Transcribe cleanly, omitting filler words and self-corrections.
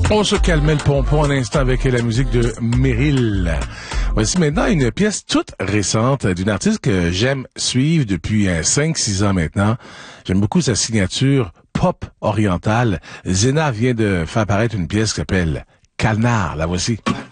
On se calmait le pompon un instant avec la musique de Meryl. Voici maintenant une pièce toute récente d'une artiste que j'aime suivre depuis 5-6 ans maintenant. J'aime beaucoup sa signature pop orientale. Zena vient de faire apparaître une pièce qui s'appelle Calnar. La voici.